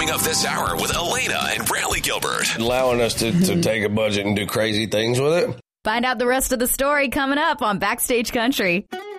Wrapping up this hour with Elena and Brantley Gilbert. Allowing us to take a budget and do crazy things with it. Find out the rest of the story coming up on Backstage Country.